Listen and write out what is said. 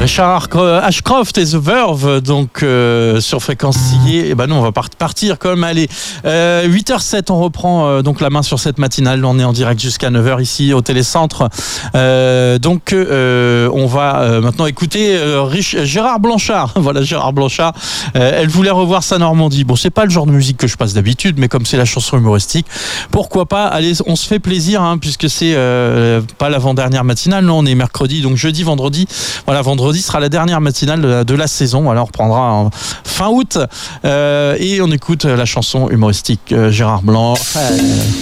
Richard Ashcroft et The Verve, donc sur Fréquence Sillé. Et ben nous on va partir comme allez. 8h07, on reprend donc la main sur cette matinale. On est en direct jusqu'à 9h ici au Télécentre. Donc on va maintenant écouter Gérard Blanchard. Voilà, Gérard Blanchard. Elle voulait revoir sa Normandie. Bon, c'est pas le genre de musique que je passe d'habitude, mais comme c'est la chanson humoristique, pourquoi pas. Allez, on se fait plaisir, hein, puisque c'est pas l'avant-dernière matinale. Non, on est mercredi, donc jeudi, vendredi. Voilà, vendredi sera la dernière matinale de la saison. Voilà, on reprendra en fin août et on écoute la chanson humoristique Gérard Blanc.